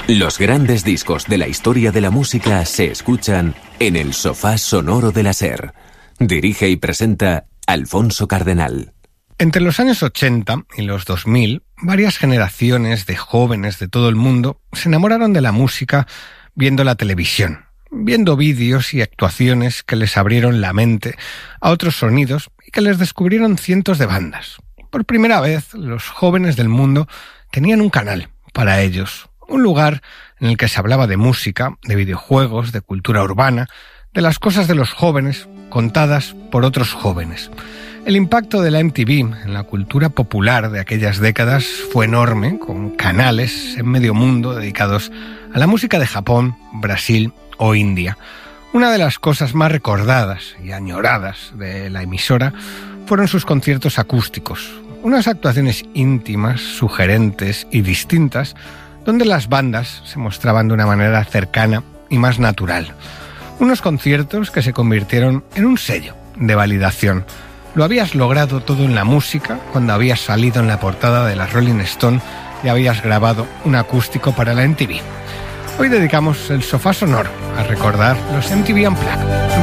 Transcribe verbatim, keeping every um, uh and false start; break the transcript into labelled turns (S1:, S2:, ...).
S1: Los grandes discos de la historia de la música se escuchan en el sofá sonoro de la SER. Dirige y presenta Alfonso Cardenal.
S2: Entre los años ochenta y los dos mil, varias generaciones de jóvenes de todo el mundo se enamoraron de la música viendo la televisión, viendo vídeos y actuaciones que les abrieron la mente a otros sonidos y que les descubrieron cientos de bandas. Por primera vez, los jóvenes del mundo tenían un canal para ellos, un lugar en el que se hablaba de música, de videojuegos, de cultura urbana, de las cosas de los jóvenes contadas por otros jóvenes. El impacto de la M T V en la cultura popular de aquellas décadas fue enorme, con canales en medio mundo dedicados a la música de Japón, Brasil o India. Una de las cosas más recordadas y añoradas de la emisora fueron sus conciertos acústicos, unas actuaciones íntimas, sugerentes y distintas, donde las bandas se mostraban de una manera cercana y más natural. Unos conciertos que se convirtieron en un sello de validación. Lo habías logrado todo en la música cuando habías salido en la portada de las Rolling Stone y habías grabado un acústico para la M T V. Hoy dedicamos el sofá sonoro a recordar los M T V Unplugged.